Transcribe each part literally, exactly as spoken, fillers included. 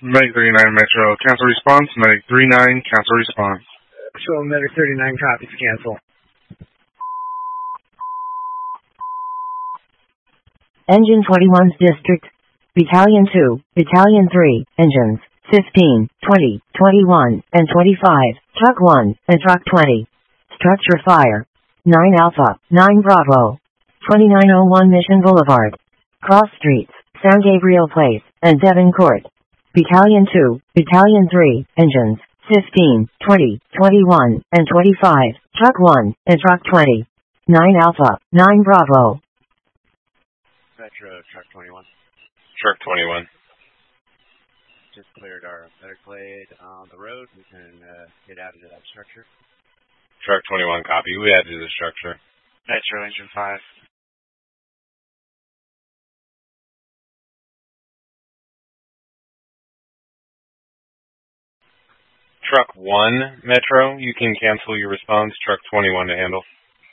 Medic thirty-nine Metro, cancel response. Medic thirty-nine, cancel response. So Medic thirty-nine copies, cancel. Engine twenty-one's District, Battalion two, Battalion three, Engines fifteen, twenty, twenty-one, and twenty-five, Truck one, and Truck twenty. Structure fire. nine Alpha, nine Bravo. twenty-nine oh one Mission Boulevard. Cross Streets, San Gabriel Place, and Devon Court. Battalion two, Battalion three, Engines fifteen, twenty, twenty-one, and twenty-five, Truck one, and Truck twenty. nine Alpha, nine Bravo. Metro, Truck twenty-one. Truck twenty-one. Just cleared our medic blade on the road. We can uh, get out into that structure. Truck twenty-one, copy. We added to the structure. Metro, Engine five. Truck one, Metro, you can cancel your response. Truck twenty-one to handle.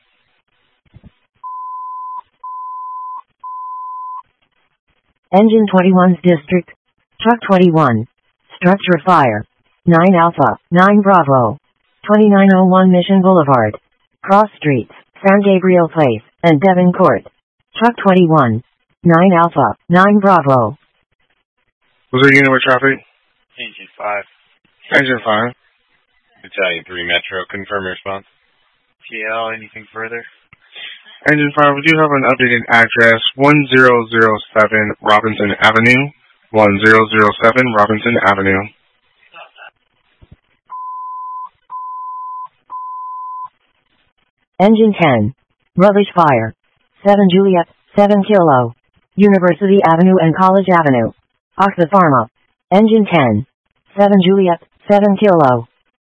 Engine twenty-one's District, Truck twenty-one. Structure fire. nine Alpha, nine Bravo. twenty-nine oh one Mission Boulevard. Cross Streets, San Gabriel Place, and Devon Court. Truck twenty-one. nine Alpha, nine Bravo. Was there unit with traffic? Engine five. Engine five. Battalion three Metro, confirm your response. T L, anything further? Engine five, we do have an updated address, one zero zero seven Robinson Avenue. one zero zero seven Robinson Avenue. Engine ten. Rubbish fire. seven Juliet, seven Kilo. University Avenue and College Avenue. Oxa Pharma. Engine ten. seven Juliet, seven Kilo.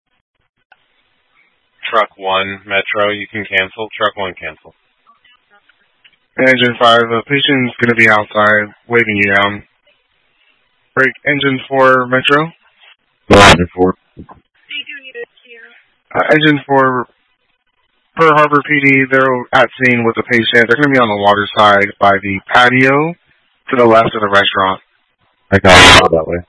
Truck one, Metro, you can cancel. Truck one, cancel. Engine five, the patient's going to be outside, waving you down. Break engine four, Metro. Engine four. Uh, engine four, Pearl Harbor P D, they're at scene with the patient. They're going to be on the water side by the patio to the left of the restaurant. I got it that way.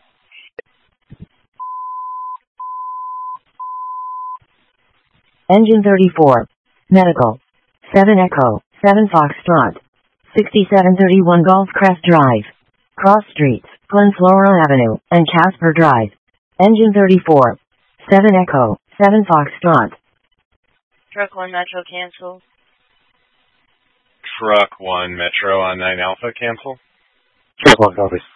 Engine thirty-four. Medical. seven Echo, seven Foxtrot. sixty-seven thirty-one Golf Crest Drive. Cross Streets, Glen Flora Avenue, and Casper Drive. Engine thirty-four. seven Echo, seven Foxtrot. Truck one Metro, cancel. Truck one Metro on nine Alpha, cancel. Truck one, copy.